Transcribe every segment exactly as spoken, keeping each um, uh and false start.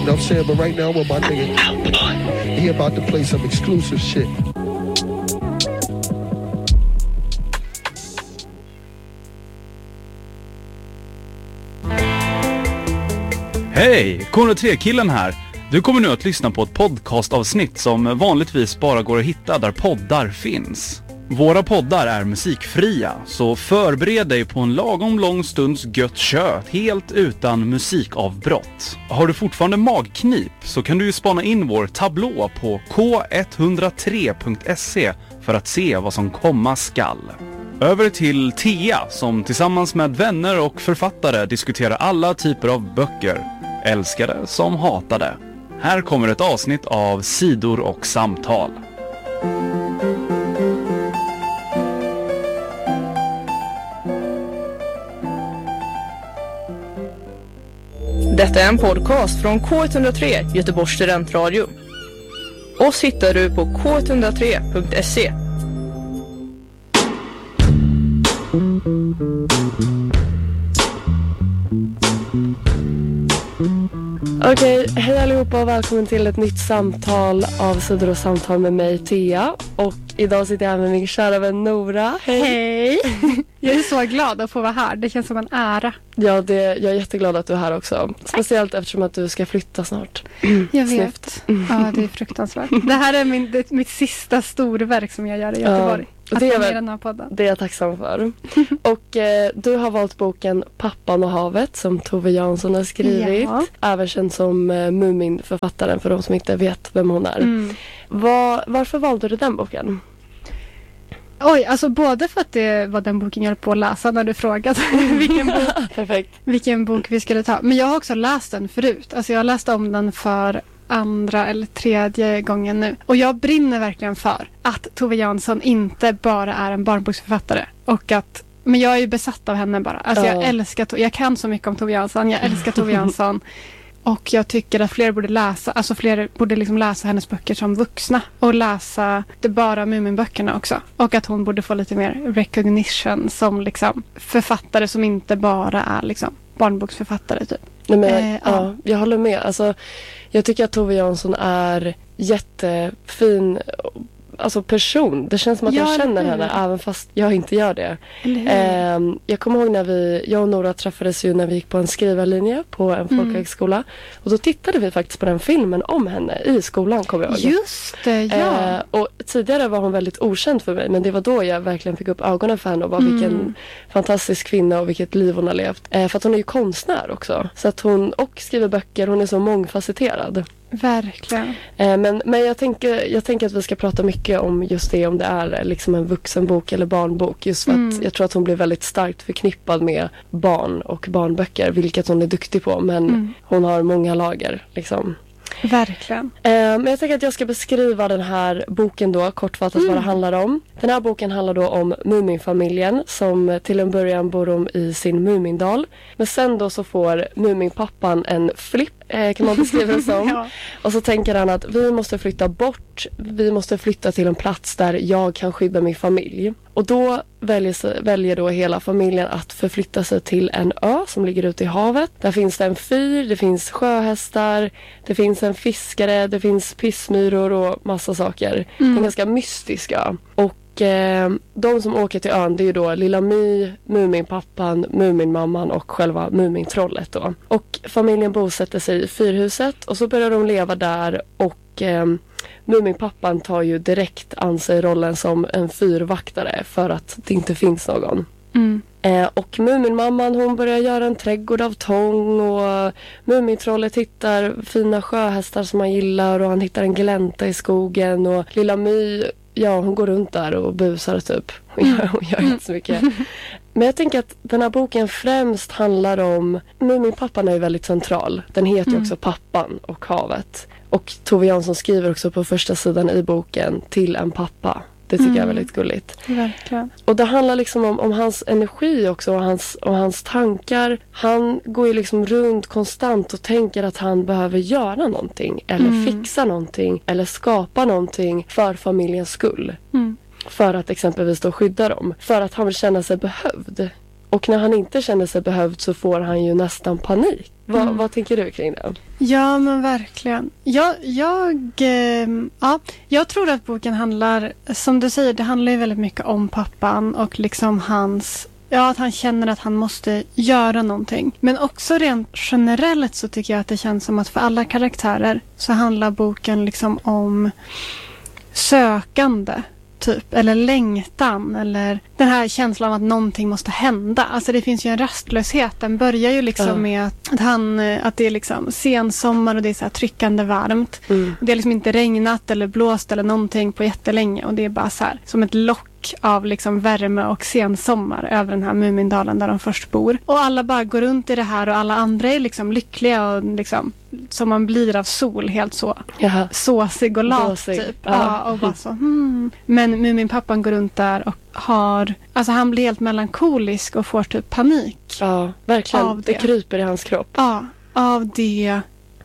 know what I'm saying? But right now, with my nigga, he about to play some exclusive shit. Hej, K noll tre-killen här. Du kommer nu att lyssna på ett podcastavsnitt som vanligtvis bara går att hitta där poddar finns. Våra poddar är musikfria, så förbered dig på en lagom lång stunds gött kött helt utan musikavbrott. Har du fortfarande magknip så kan du ju spana in vår tablå på k etthundratre punkt se för att se vad som komma skall. Över till Thea som tillsammans med vänner och författare diskuterar alla typer av böcker. Älskade som hatade. Här kommer ett avsnitt av Sidor och samtal. Detta är en podcast från K etthundratre, Göteborgs studentradio. Oss hittar du på k etthundratre punkt se. Okej, hej allihopa och välkommen till ett nytt samtal av Sidor och samtal med mig, Thea. Och idag sitter jag här med min kära vän Nora. Hej! Hej! Jag är så glad att få vara här. Det känns som en ära. Ja, det, jag är jätteglad att du är här också. Speciellt eftersom att du ska flytta snart. Jag vet. Ja, det är fruktansvärt. Det här är min, det, mitt sista storverk som jag gör i Göteborg. Ja, det, är väl, det är jag tacksam för. Och eh, du har valt boken Pappan och havet som Tove Jansson har skrivit. Ja. Även känd som eh, Mumin-författaren för de som inte vet vem hon är. Mm. Var, varför valde du den boken? Oj, alltså både för att det var den boken jag höll på att läsa när du frågade vilken, bok, Perfekt. vilken bok vi skulle ta. Men jag har också läst den förut. Alltså jag har läst om den för andra eller tredje gången nu. Och jag brinner verkligen för att Tove Jansson inte bara är en barnboksförfattare. Och att, men jag är ju besatt av henne bara. Alltså jag älskar, jag kan så mycket om Tove Jansson. Jag älskar Tove Jansson. Och jag tycker att fler borde läsa, alltså fler borde liksom läsa hennes böcker som vuxna. Och läsa det bara Muminböckerna också. Och att hon borde få lite mer recognition som liksom författare som inte bara är liksom barnboksförfattare typ. Nej, men, eh, ja, ja, jag håller med. Alltså, jag tycker att Tove Jansson är jättefin alltså person. Det känns som att ja, jag känner henne även fast jag inte gör det. Eh, jag kommer ihåg när vi, jag och Nora träffades ju när vi gick på en skrivarlinje på en folkhögskola. Mm. Och då tittade vi faktiskt på den filmen om henne i skolan, kommer jag ihåg. Just det, ja. Eh, och tidigare var hon väldigt okänd för mig, men det var då jag verkligen fick upp ögonen för henne och var mm. vilken fantastisk kvinna och vilket liv hon har levt. Eh, för att hon är ju konstnär också. Så att hon och skriver böcker, hon är så mångfacetterad. Verkligen. Eh, men men jag, tänker, jag tänker att vi ska prata mycket om just det, om det är liksom en vuxenbok eller barnbok. Just för mm. att jag tror att hon blir väldigt starkt förknippad med barn och barnböcker, vilket hon är duktig på. Men mm. hon har många lager liksom. Verkligen. Eh, men jag tänker att jag ska beskriva den här boken då, kortfattat mm. vad det handlar om. Den här boken handlar då om Muminfamiljen som till en början bor de i sin Mumindal. Men sen då så får Muminpappan en flipp, eh, kan man beskriva det som. Ja. Och så tänker han att vi måste flytta bort, vi måste flytta till en plats där jag kan skydda min familj. Och då väljer, väljer då hela familjen att förflytta sig till en ö som ligger ute i havet. Där finns det en fyr, det finns sjöhästar, det finns en fiskare, det finns pissmyror och massa saker. Mm. Det är en ganska mystisk ö. Och eh, de som åker till ön, det är ju då Lilla My, Muminpappan, Muminmamman och själva Mumintrollet då. Och familjen bosätter sig i fyrhuset och så börjar de leva där och... Eh, Muminpappan tar ju direkt an sig rollen som en fyrvaktare för att det inte finns någon. Mm. Eh, och Muminmamman, hon börjar göra en trädgård av tång och Mumintrollet hittar fina sjöhästar som han gillar och han hittar en glänta i skogen och Lilla My, ja hon går runt där och busar typ. Hon gör, hon gör inte så mycket. Men jag tänker att den här boken främst handlar om, Muminpappan är ju väldigt central. Den heter ju mm. också Pappan och havet. Och Tove Jansson skriver också på första sidan i boken till en pappa. Det tycker mm. jag är väldigt gulligt. Verkligen. Och det handlar liksom om, om hans energi också och hans, och hans tankar. Han går ju liksom runt konstant och tänker att han behöver göra någonting. Eller mm. fixa någonting. Eller skapa någonting för familjens skull. Mm. För att exempelvis då skydda dem. För att han vill känna sig behövd. Och när han inte känner sig behövd så får han ju nästan panik. Va, Mm. Vad tänker du kring det? Ja, men verkligen. Jag, jag, eh, ja, jag tror att boken handlar, som du säger, det handlar ju väldigt mycket om pappan och liksom hans, ja, att han känner att han måste göra någonting. Men också rent generellt så tycker jag att det känns som att för alla karaktärer så handlar boken liksom om sökande. Typ, eller längtan, eller den här känslan av att någonting måste hända. Alltså det finns ju en rastlöshet. Den börjar ju liksom Ja. med att, han, att det är liksom sensommar och det är så här tryckande varmt. Mm. Och det är liksom inte regnat eller blåst eller någonting på jättelänge. Och det är bara så här, som ett lock av liksom värme och sensommar över den här Mumindalen där de först bor. Och alla bara går runt i det här och alla andra är liksom lyckliga och liksom som man blir av sol, helt så Jaha. såsig och lat Såsig, typ. ja. Ja, och bara så, hmm. Men Muminpappan går runt där och har, alltså han blir helt melankolisk och får typ panik. Ja, verkligen. Av det. det. kryper i hans kropp. Ja, av det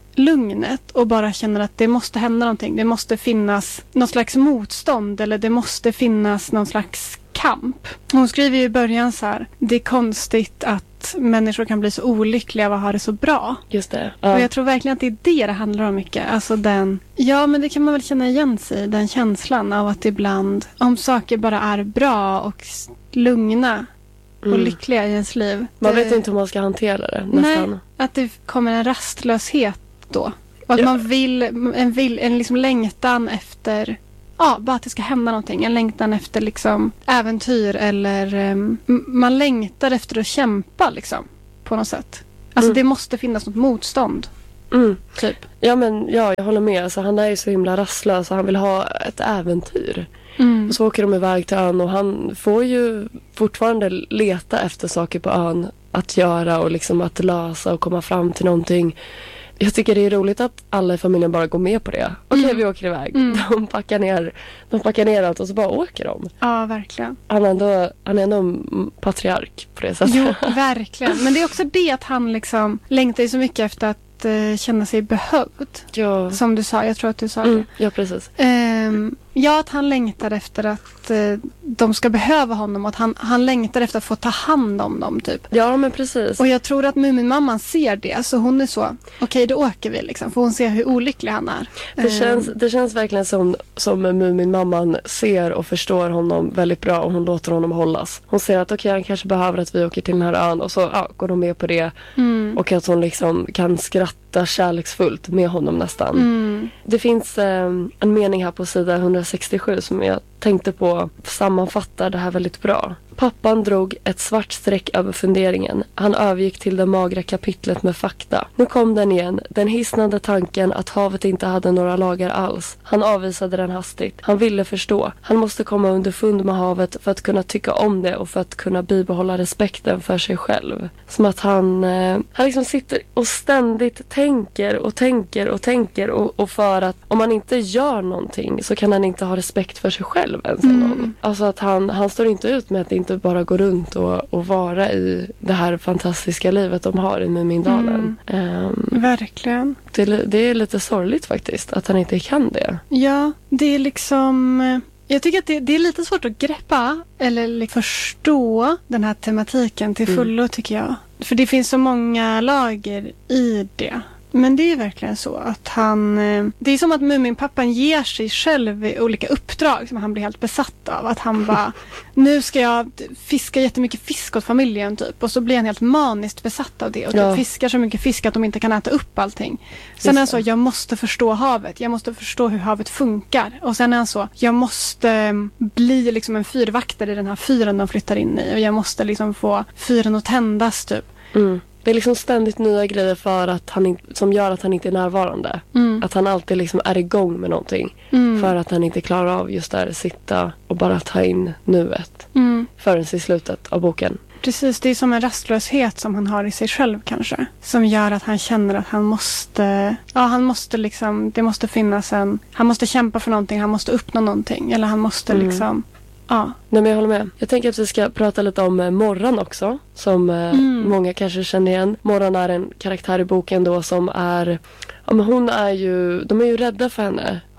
lugnet och bara känner att det måste hända någonting. Det måste finnas någon slags motstånd eller det måste finnas någon slags kamp. Hon skriver ju i början så här, det är konstigt att människor kan bli så olyckliga och ha det så bra. Just det. Och Ja. jag tror verkligen att det är det det handlar om mycket. Alltså den, ja men det kan man väl känna igen sig i, den känslan av att ibland, om saker bara är bra och s- lugna och Mm. lyckliga i ens liv. Man det, vet inte hur man ska hantera det nästan. Nej, att det kommer en rastlöshet då. Och att Ja. man vill, en, vill, en liksom längtan efter, ja, bara att det ska hända någonting. En längtan efter liksom äventyr eller um, man längtar efter att kämpa liksom på något sätt. Alltså Mm. det måste finnas något motstånd. Mm. Typ. Ja, men ja, jag håller med. Alltså, han är ju så himla rastlös och han vill ha ett äventyr. Mm. Och så åker de iväg till ön och han får ju fortfarande leta efter saker på ön att göra och liksom att lösa och komma fram till någonting. Jag tycker det är roligt att alla i familjen bara går med på det. Okej, Mm. vi åker iväg. Mm. De packar ner, de packar ner allt och så bara åker de. Ja, verkligen. Han är ändå, han är ändå en patriark på det sättet. Jo, verkligen. Men det är också det att han liksom längtar ju så mycket efter att eh, känna sig behövd. Ja. Som du sa, jag tror att du sa Mm, det. ja, precis. Ehm, ja, att han längtar efter att eh, de ska behöva honom och att han, han längtar efter att få ta hand om dem typ. Ja, men precis. Och jag tror att Muminmamman ser det, så hon är så, okej då åker vi liksom, för hon ser hur olycklig han är. Det Ehm, känns, det känns verkligen som, som Muminmamman ser och förstår honom väldigt bra och hon låter honom hållas. Hon säger att okej, han kanske behöver att vi åker till den här ön och så ja, går de med på det. mm, Och att hon liksom kan skratta kärleksfullt med honom nästan. mm, Det finns eh, en mening här på sida etthundrasextiosju som jag tänkte på sammanfattar det här väldigt bra. Pappan drog ett svart streck över funderingen. Han övergick till det magra kapitlet med fakta. Nu kom den igen, den hisnande tanken att havet inte hade några lagar alls. Han avvisade den hastigt. Han ville förstå. Han måste komma underfund med havet för att kunna tycka om det och för att kunna bibehålla respekten för sig själv. Som att han, eh, han liksom sitter och ständigt tänker och tänker och tänker och, och för att om man inte gör någonting så kan han inte ha respekt för sig själv ens en Mm. gång. Alltså att han, han står inte ut med att inte bara gå runt och, och vara i det här fantastiska livet de har i Mumindalen. Ehm, verkligen. det, är- det är lite sorgligt faktiskt att han inte kan det. Ja, det är liksom, eh, jag tycker att det, det är lite svårt att greppa eller liksom förstå den här tematiken till Mm. fullo tycker jag. För det finns så många lager i det. Men det är verkligen så att han, eh, det är som att Muminpappan ger sig själv i olika uppdrag som han blir helt besatt av. Att han bara, nu ska jag fiska jättemycket fisk åt familjen typ. Och så blir han helt maniskt besatt av det. Och typ Ja. fiskar så mycket fisk att de inte kan äta upp allting. Sen är han så, det. jag måste förstå havet. Jag måste förstå hur havet funkar. Och sen är han så, jag måste mm, bli liksom en fyrvaktare i den här fyren de flyttar in i. Och jag måste liksom få fyren att tändas typ. Mm. Det är liksom ständigt nya grejer för att han in, som gör att han inte är närvarande. Mm. Att han alltid liksom är igång med någonting. Mm. För att han inte klarar av just där sitta och bara ta in nuet. Mm. Förrän i slutet av boken. Precis, det är som en rastlöshet som han har i sig själv kanske. Som gör att han känner att han måste, ja han måste liksom, det måste finnas en, han måste kämpa för någonting, han måste uppnå någonting. Eller han måste Mm. liksom, ja. Nej, men jag håller med. Jag tänker att vi ska prata lite om eh, Morran också. Som eh, Mm. många kanske känner igen. Morran är en karaktär i boken då som är, ja men hon är ju, de är ju rädda för henne.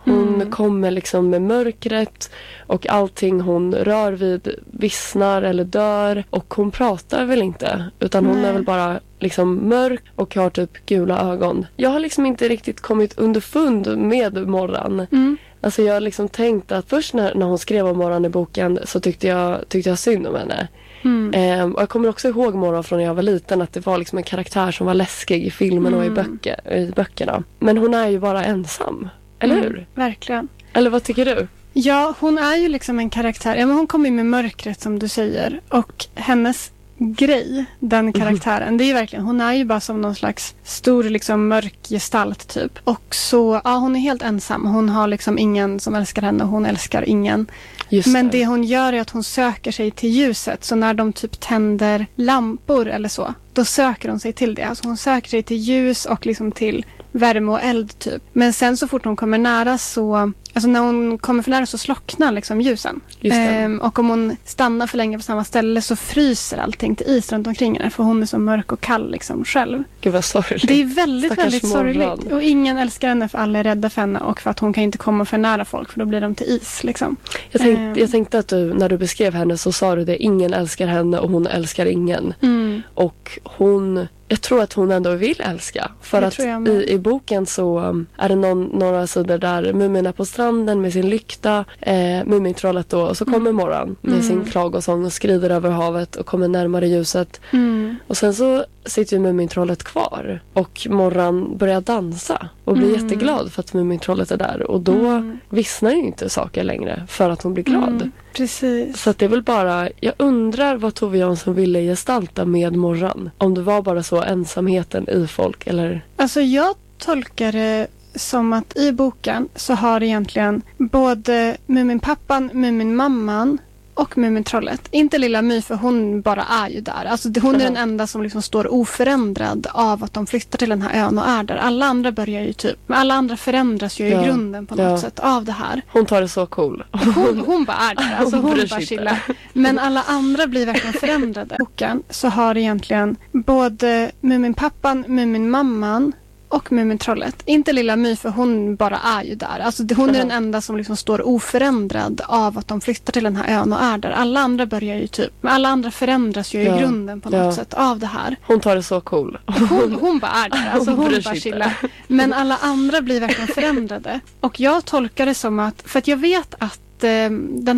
Hon Mm. kommer liksom med mörkret och allting hon rör vid vissnar eller dör. Och hon pratar väl inte, utan hon Nej. är väl bara liksom mörk och har typ gula ögon. Jag har liksom inte riktigt kommit underfund med Morran. Mm. Alltså jag har liksom tänkt att först när, när hon skrev om Morran i boken så tyckte jag, tyckte jag synd om henne. Mm. Ehm, och jag kommer också ihåg Morran från när jag var liten, att det var liksom en karaktär som var läskig i filmen och i, Mm. böcker, i böckerna. Men hon är ju bara ensam, eller Mm. hur? Verkligen. Eller vad tycker du? Ja, hon är ju liksom en karaktär. Ja, men hon kommer ju med mörkret som du säger. Och hennes grej, den karaktären, det är ju verkligen, hon är ju bara som någon slags stor liksom mörk gestalt typ. Och så, ja, hon är helt ensam. Hon har liksom ingen som älskar henne och hon älskar ingen. Just Men det hon gör är att hon söker sig till ljuset. Så när de typ tänder lampor eller så, då söker hon sig till det. Alltså hon söker sig till ljus och liksom till värme och eld typ. Men sen så fort hon kommer nära så, alltså när hon kommer för nära så slocknar liksom ljusen. Just det. Ehm, och om hon stannar för länge på samma ställe så fryser allting till is runt omkring henne. För hon är så mörk och kall liksom själv. Gud vad sorgligt. Det är väldigt, Stackars väldigt Morran. sorgligt. Och ingen älskar henne för alla är rädda för henne. Och för att hon kan inte komma för nära folk för då blir de till is liksom. Jag, tänk, Ehm. jag tänkte att du, när du beskrev henne så sa du det, ingen älskar henne och hon älskar ingen. Mm. Och hon, jag tror att hon ändå vill älska. För Det att tror jag med. i, i boken så um, är det någon, några sidor där Mumin är på stranden med sin lykta, eh, Mumintrollet då, och så kommer Morran med Mm. sin klagosång och skrider över havet och kommer närmare ljuset. Mm. Och sen så sitter ju Mumintrollet kvar och Morran börjar dansa och blir Mm. jätteglad för att Mumintrollet är där. Och då Mm. vissnar ju inte saker längre för att hon blir glad. Mm. Precis. Så att det är väl bara, jag undrar vad Tove Jansson ville gestalta med Morran. Om det var bara så ensamheten i folk eller... Alltså jag tolkar det som att i boken så har egentligen både Muminpappan, Muminmamman och Mumintrollet. Inte lilla My för hon bara är ju där. Alltså det- hon är den enda som liksom står oförändrad av att de flyttar till den här ön och är där. Alla andra börjar ju typ, men alla andra förändras ju Ja. i grunden på något Ja. sätt av det här. Hon tar det så cool. Hon, hon bara är där. Alltså Hon hon bryr bara sig inte. chillar. Men alla andra blir verkligen förändrade. I boken så har egentligen både Muminpappan, Muminmamman och Mumintrollet. Inte lilla My för hon bara är ju där. Alltså det- hon är Ja. den enda som liksom står oförändrad av att de flyttar till den här ön och är där. Alla andra börjar ju typ, men alla andra förändras ju Ja. i grunden på något Ja. sätt av det här. Hon tar det så cool. Hon, hon bara är där. Alltså Hon hon bryr bara sig chillar. inte. Men alla andra blir verkligen förändrade. Och jag tolkar det som att, för att jag vet att eh, den